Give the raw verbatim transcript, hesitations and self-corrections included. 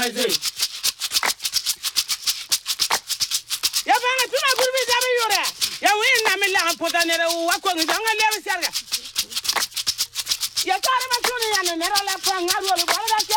maze. Ya bana tuna gurbi jabe yore. Ya win na milla an potanere wa ko ngi nga lewe serga. Ya kare ma tuna ya ne mera la pa ngaru ba da